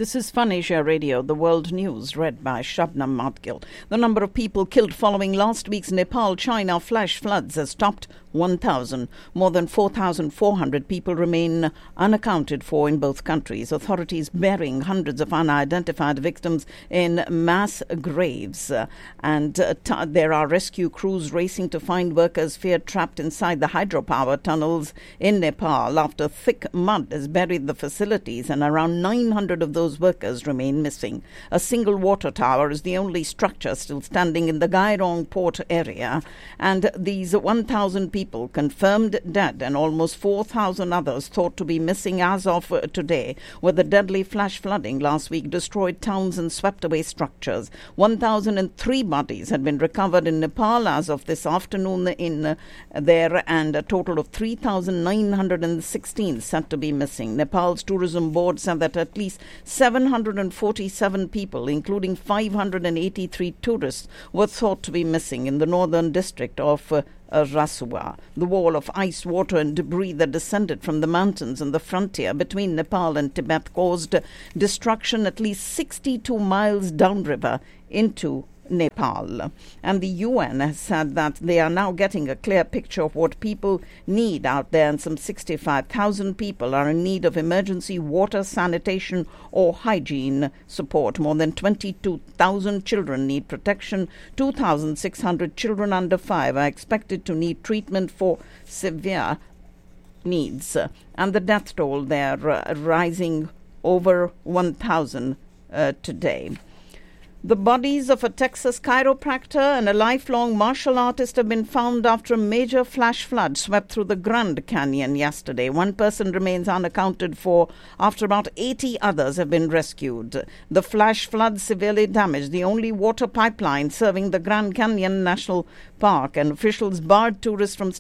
This is Fun Asia Radio, the world news, read by Shabnam Madgil. The number of people killed following last week's Nepal-China flash floods has topped 1,000. More than 4,400 people remain unaccounted for in both countries. Authorities burying hundreds of unidentified victims in mass graves. There are rescue crews racing to find workers feared trapped inside the hydropower tunnels in Nepal after thick mud has buried the facilities, and around 900 of those workers remain missing. A single water tower is the only structure still standing in the Gairong port area, and these 1,000 people confirmed dead and almost 4,000 others thought to be missing as of today, where the deadly flash flooding last week destroyed towns and swept away structures. 1,003 bodies had been recovered in Nepal as of this afternoon in there, and a total of 3,916 said to be missing. Nepal's tourism board said that at least 747 people, including 583 tourists, were thought to be missing in the northern district of Rasua. The wall of ice, water and debris that descended from the mountains on the frontier between Nepal and Tibet caused destruction at least 62 miles downriver into Nepal. And the UN has said that they are now getting a clear picture of what people need out there, and some 65,000 people are in need of emergency water, sanitation or hygiene support. More than 22,000 children need protection. 2,600 children under 5 are expected to need treatment for severe needs. And the death toll there rising over 1,000 today. The bodies of a Texas chiropractor and a lifelong martial artist have been found after a major flash flood swept through the Grand Canyon yesterday. One person remains unaccounted for after about 80 others have been rescued. The flash flood severely damaged the only water pipeline serving the Grand Canyon National Park, and officials barred tourists from